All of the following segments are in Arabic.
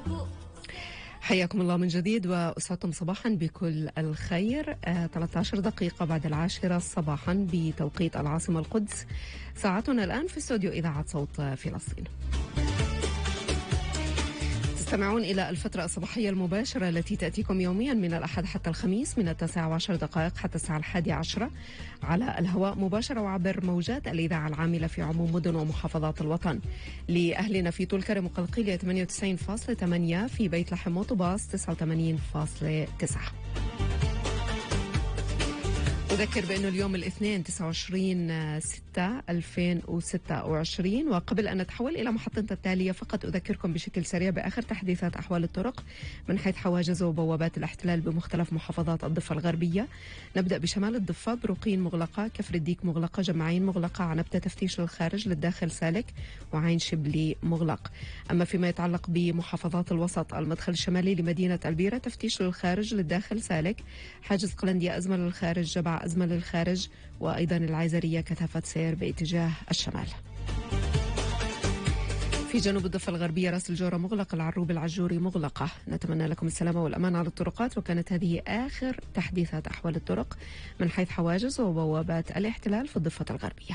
حياكم الله من جديد وأسعدتم صباحا بكل الخير. 13 دقيقة بعد 10 صباحا بتوقيت العاصمة القدس. ساعتنا الآن في استوديو إذاعة صوت فلسطين. تستمعون إلى الفترة الصباحية المباشرة التي تأتيكم يوميا من الأحد حتى الخميس من 9:10 حتى الساعة 11 على الهواء مباشرة وعبر موجات الإذاعة العاملة في عموم مدن ومحافظات الوطن. لأهلنا في طول كرم وقلقيلية 98.8، في بيت لحم وطباس 89.9. أذكر بأنه اليوم الاثنين 29/6/2026. وقبل أن نتحول إلى محطتنا التالية فقط أذكركم بشكل سريع بآخر تحديثات أحوال الطرق من حيث حواجز وبوابات الاحتلال بمختلف محافظات الضفة الغربية. نبدأ بشمال الضفة، بروقين مغلقة، كفر الديك مغلقة، جمعين مغلقة، عنبتة تفتيش للخارج للداخل سالك، وعين شبلي مغلق. أما فيما يتعلق بمحافظات الوسط، المدخل الشمالي لمدينة البيرة تفتيش للخارج للداخل سالك، حاجز قلندية أزمة للخارج، جبع أزمة للخارج، وأيضا العيزرية كثافة سير باتجاه الشمال. في جنوب الضفة الغربية راس الجورة مغلق، العروب العجوري مغلقة. نتمنى لكم السلامة والأمان على الطرقات. وكانت هذه آخر تحديثات أحوال الطرق من حيث حواجز وبوابات الاحتلال في الضفة الغربية.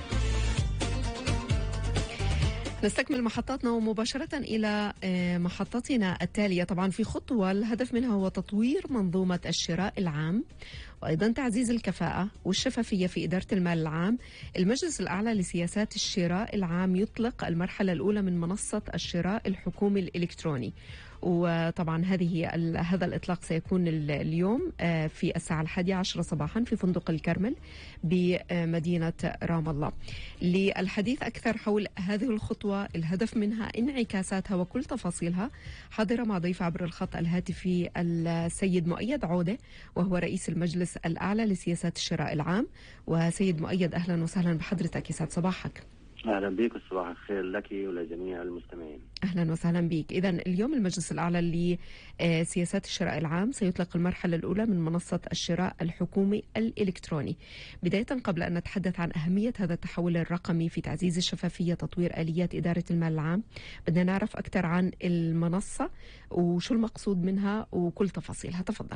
نستكمل محطاتنا ومباشرة إلى محطتنا التالية. طبعا في خطوة الهدف منها هو تطوير منظومة الشراء العام، وأيضا تعزيز الكفاءة والشفافية في إدارة المال العام. المجلس الأعلى لسياسات الشراء العام يطلق المرحلة الأولى من منصة الشراء الحكومي الإلكتروني. وطبعا هذا الإطلاق سيكون اليوم في الساعة 11 صباحا في فندق الكرمل بمدينة رام الله. للحديث أكثر حول هذه الخطوة، الهدف منها، انعكاساتها وكل تفاصيلها، حاضرة مع ضيف عبر الخط الهاتفي السيد مؤيد عودة، وهو رئيس المجلس الأعلى لسياسات الشراء العام. وسيد مؤيد، أهلا وسهلا بحضرتك، يسعد صباحك. أهلا بك وصباح الخير لك ولجميع المستمعين. أهلا وسهلا بك. إذن اليوم المجلس الأعلى لسياسات الشراء العام سيطلق المرحلة الأولى من منصة الشراء الحكومي الإلكتروني. بداية، قبل أن نتحدث عن أهمية هذا التحول الرقمي في تعزيز الشفافية، تطوير آليات إدارة المال العام، بدنا نعرف أكثر عن المنصة وشو المقصود منها وكل تفاصيلها. تفضل.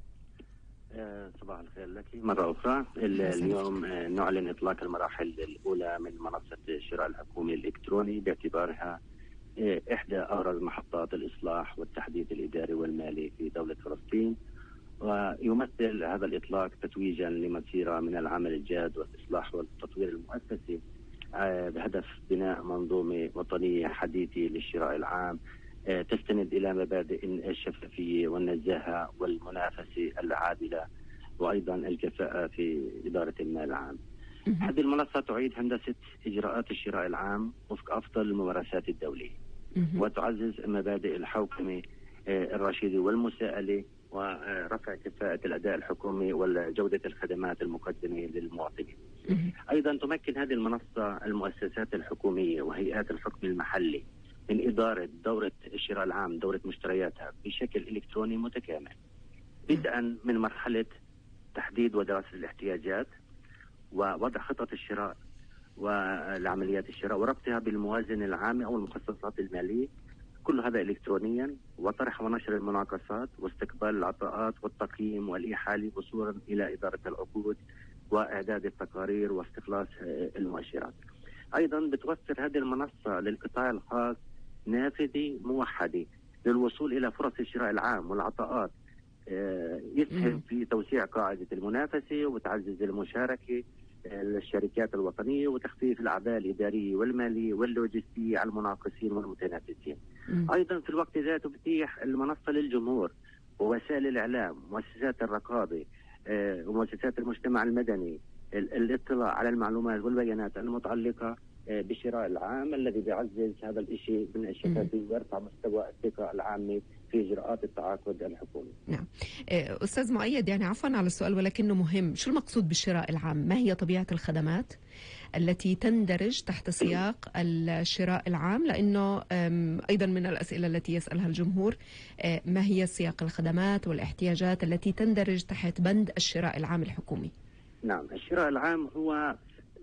صباح الخير لك مرة أخرى. اليوم نعلن إطلاق المراحل الأولى من منصة الشراء الحكومي الإلكتروني باعتبارها إحدى أبرز محطات الإصلاح والتحديث الإداري والمالي في دولة فلسطين، ويمثل هذا الإطلاق تتويجا لمسيرة من العمل الجاد والإصلاح والتطوير المؤسسي بهدف بناء منظومة وطنية حديثة للشراء العام تستند إلى مبادئ الشفافية والنزاهة والمنافسة العادلة وأيضا الكفاءة في إدارة المال العام. هذه المنصة تعيد هندسة إجراءات الشراء العام وفق أفضل الممارسات الدولية، وتعزز مبادئ الحوكمة الرشيدة والمساءلة، ورفع كفاءة الأداء الحكومي وجودة الخدمات المقدمة للمواطنين. أيضا تمكن هذه المنصة المؤسسات الحكومية وهيئات الحكم المحلي من إدارة دورة الشراء العام، دورة مشترياتها، بشكل إلكتروني متكامل، بدءا من مرحلة تحديد ودراسة الاحتياجات ووضع خطط الشراء والعمليات الشراء وربطها بالموازنة العامة أو المخصصات المالية، كل هذا إلكترونيا، وطرح ونشر المناقصات واستقبال العطاءات والتقييم والإحالة وصولا إلى إدارة العقود وإعداد التقارير واستخلاص المؤشرات. أيضا بتوفر هذه المنصة للقطاع الخاص نافذة موحدة للوصول إلى فرص الشراء العام والعطاءات، يسهم في توسيع قاعدة المنافسة وتعزز المشاركة للشركات الوطنية وتخفيف الأعباء الإدارية والمالية واللوجستية على المناقصين والمتنافسين. أيضا في الوقت ذاته بتتيح المنصة للجمهور ووسائل الإعلام ومؤسسات الرقابة ومؤسسات المجتمع المدني الاطلاع على المعلومات والبيانات المتعلقة بالشراء العام، الذي بيعزز هذا الشيء من الشفافية ويرفع مستوى الثقة العامة في إجراءات التعاقد الحكومي. نعم. أستاذ مؤيد، يعني عفوا على السؤال ولكنه مهم، شو المقصود بالشراء العام؟ ما هي طبيعة الخدمات التي تندرج تحت سياق الشراء العام؟ لأنه أيضا من الأسئلة التي يسألها الجمهور، ما هي سياق الخدمات والاحتياجات التي تندرج تحت بند الشراء العام الحكومي؟ نعم، الشراء العام هو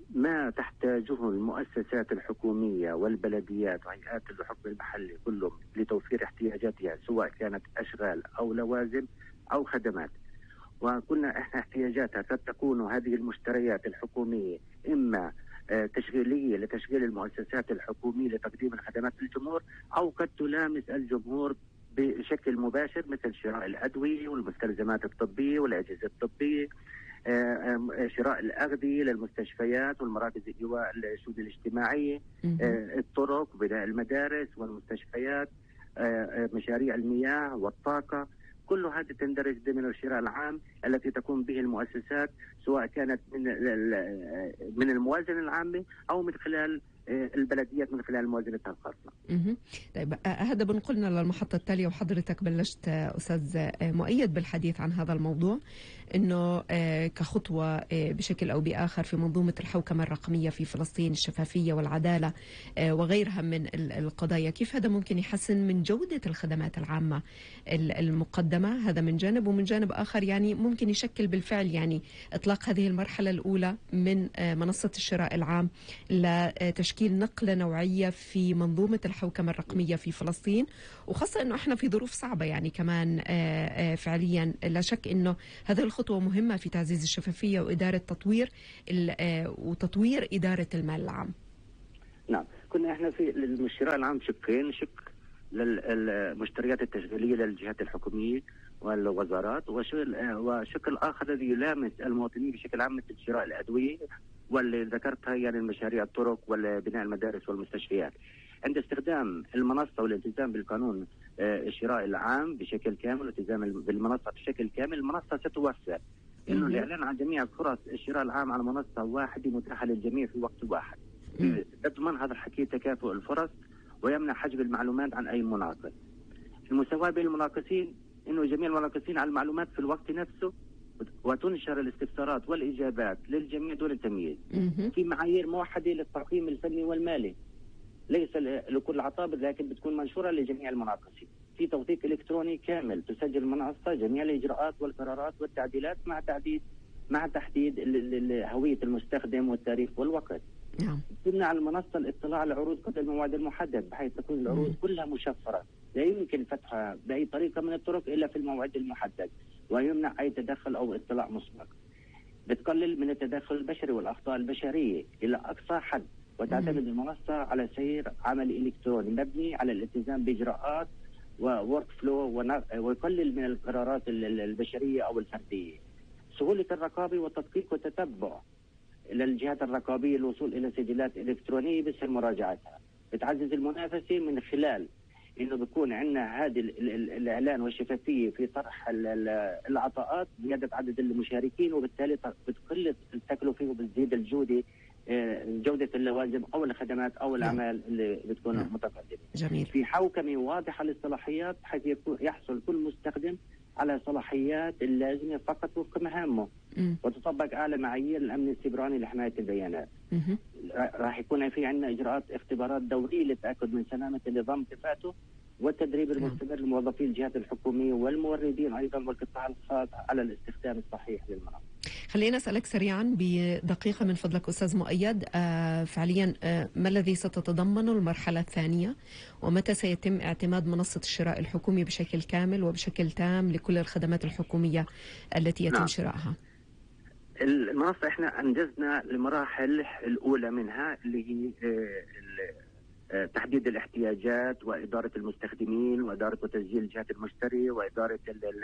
ما تحتاجه المؤسسات الحكومية والبلديات وهيئات الحكم المحلي كلهم لتوفير احتياجاتها، سواء كانت أشغال أو لوازم أو خدمات. وكنا احنا احتياجاتها قد تكون هذه المشتريات الحكومية إما تشغيلية لتشغيل المؤسسات الحكومية لتقديم الخدمات للجمهور، أو قد تلامس الجمهور بشكل مباشر، مثل شراء الأدوية والمستلزمات الطبية والأجهزة الطبية، شراء الأغذية للمستشفيات والمراكز الإيواء الشؤون الاجتماعية، الطرق وبناء المدارس والمستشفيات، مشاريع المياه والطاقة. كل هذا تندرج ضمن الشراء العام التي تقوم به المؤسسات، سواء كانت من الموازنة العامة أو من خلال البلديات من خلال موازنتها الخاصة. طيب، هذا بنقلنا للمحطة التالية، وحضرتك بلشت أستاذ مؤيد بالحديث عن هذا الموضوع، أنه كخطوة بشكل أو بآخر في منظومة الحوكمة الرقمية في فلسطين، الشفافية والعدالة وغيرها من القضايا، كيف هذا ممكن يحسن من جودة الخدمات العامة المقدمة؟ هذا من جانب، ومن جانب آخر يعني ممكن يشكل بالفعل يعني إطلاق هذه المرحلة الأولى من منصة الشراء العام لتشكيل نقلة نوعية في منظومة الحوكمة الرقمية في فلسطين، وخاصة أنه إحنا في ظروف صعبة يعني كمان فعليا. لا شك أنه هذه الخطوة مهمة في تعزيز الشفافية وإدارة وتطوير إدارة المال العام. نعم، كنا إحنا في الشراء العام شقين: شق للمشتريات التشغيلية للجهات الحكومية والوزارات، وشق الآخر الذي يلامس المواطنين بشكل عام، مثل شراء الأدوية واللي ذكرتها يعني المشاريع الطرق وبناء المدارس والمستشفيات. عند استخدام المنصة والالتزام بالقانون الشراء العام بشكل كامل والالتزام بالمنصة بشكل كامل، المنصة ستوفر إنه الإعلان عن جميع فرص الشراء العام على منصة واحدة متاحة للجميع في وقت واحد. تضمن هذا الحكي تكافؤ الفرص ويمنع حجب المعلومات عن أي مناقص. المساواة بين المناقصين، إنه جميع المناقصين على المعلومات في الوقت نفسه، وتنشر الاستفسارات والإجابات للجميع دون تمييز. في معايير موحدة للتقييم الفني والمالي، ليس لكل عطاء لكن بتكون منشورة لجميع المناقصين. في توثيق إلكتروني كامل، تسجل المنصة جميع الإجراءات والقرارات والتعديلات مع تحديد هوية المستخدم والتاريخ والوقت. تمنع المنصة الاطلاع على العروض قبل الموعد المحدد، بحيث تكون العروض كلها مشفرة، لا يمكن فتحها بأي طريقة من الطرق إلا في الموعد المحدد، ويمنع أي تدخل أو اطلاع مسبق. بتقلل من التدخل البشري والأخطاء البشرية إلى أقصى حد، وتعتمد المنصة على سير عمل إلكتروني مبني على الالتزام بإجراءات وورك فلو، ويقلل من القرارات البشرية أو الفردية. سهولة الرقابة والتدقيق والتتبع للجهات الرقابية، الوصول إلى سجلات إلكترونية بسهل مراجعتها. بتعزز المنافسة من خلال إنه بيكون عندنا هذه الإعلان والشفافية في طرح العطاءات، زيادة عدد المشاركين، وبالتالي بتقل التكلفة وبتزيد جودة اللوازم أو الخدمات أو الأعمال اللي بتكون متقدمة. جميل. في حوكمة واضحة للصلاحيات، حيث يحصل كل مستخدم على صلاحيات اللازمة فقط وفق مهامه، وتطبق أعلى معايير الأمن السيبراني لحماية البيانات. راح يكون في عندنا إجراءات اختبارات دورية للتأكد من سلامة النظام كفاءته، والتدريب المستمر لموظفي الجهات الحكومية والموردين أيضا والقطاع الخاص على الاستخدام الصحيح للمنصة. خلينا أسألك سريعا بدقيقة من فضلك أستاذ مؤيد، فعليا ما الذي ستتضمن المرحلة الثانية، ومتى سيتم اعتماد منصة الشراء الحكومي بشكل كامل وبشكل تام لكل الخدمات الحكومية التي يتم شرائها؟ المنصة احنا أنجزنا المراحل الأولى منها، اللي هي تحديد الاحتياجات وإدارة المستخدمين وإدارة وتسجيل الجهات المشترية وإدارة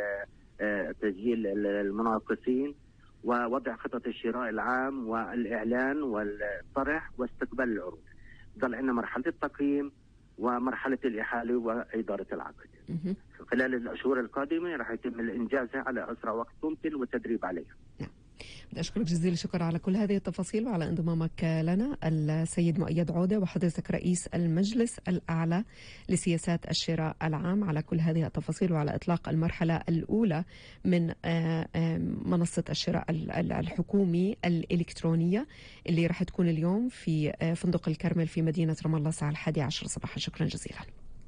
تسجيل المناقصين ووضع خطط الشراء العام والإعلان والطرح واستقبال العروض. ضل عندنا مرحلة التقييم ومرحلة الإحالة وإدارة العقد. خلال الأشهر القادمة راح يتم إنجازها على أسرع وقت ممكن والتدريب عليها. بدي أشكرك جزيل الشكر على كل هذه التفاصيل وعلى انضمامك لنا السيد مؤيد عودة، وحضرتك رئيس المجلس الأعلى لسياسات الشراء العام، على كل هذه التفاصيل وعلى إطلاق المرحلة الأولى من منصة الشراء الحكومي الإلكترونية اللي راح تكون اليوم في فندق الكرمل في مدينة رام الله الساعة 11 صباحا. شكرا جزيلا.